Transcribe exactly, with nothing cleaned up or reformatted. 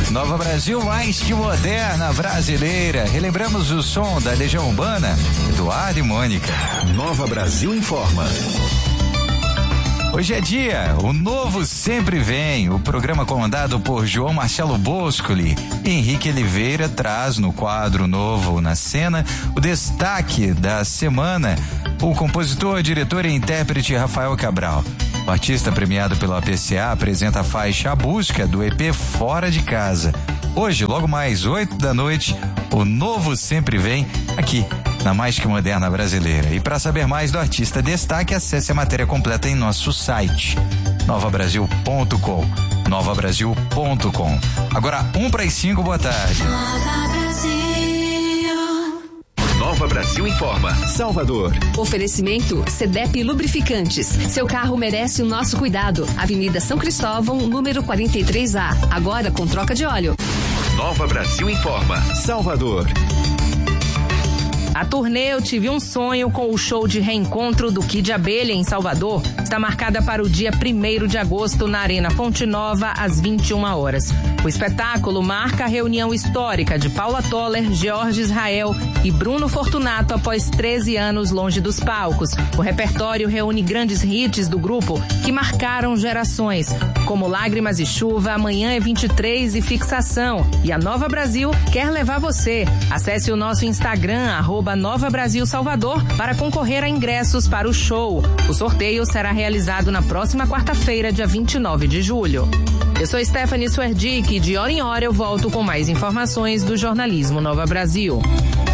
Nova Brasil mais que moderna brasileira. Relembramos o som da Legião Urbana, Eduardo e Mônica. Nova Brasil informa. Hoje é dia, o Novo Sempre Vem, o programa comandado por João Marcelo Boscoli. Henrique Oliveira traz no quadro Novo na Cena o destaque da semana, o compositor, diretor e intérprete Rafael Cabral. O artista premiado pela A P C A apresenta a faixa A Busca do E P Fora de Casa. Hoje, logo mais oito da noite, o Novo Sempre Vem aqui na Mais Que Moderna Brasileira. E para saber mais do artista destaque, acesse a matéria completa em nosso site nova brasil ponto com. nova brasil ponto com. Agora, um para as cinco, boa tarde. Nova Brasil informa. Salvador. Oferecimento Cedep Lubrificantes. Seu carro merece o nosso cuidado. Avenida São Cristóvão, número quarenta e três A. Agora com troca de óleo. Nova Brasil informa. Salvador. A turnê Eu Tive um Sonho, com o show de reencontro do Kid Abelha em Salvador, está marcada para o dia primeiro de agosto na Arena Fonte Nova, às vinte e uma horas. O espetáculo marca a reunião histórica de Paula Toller, George Israel e Bruno Fortunato após treze anos longe dos palcos. O repertório reúne grandes hits do grupo que marcaram gerações, como Lágrimas e Chuva, Amanhã é vinte e três e Fixação. E a Nova Brasil quer levar você. Acesse o nosso Instagram, arroba Nova Brasil Salvador, para concorrer a ingressos para o show. O sorteio será realizado na próxima quarta-feira, dia vinte e nove de julho. Eu sou Stephanie Suerdick e de hora em hora eu volto com mais informações do jornalismo Nova Brasil.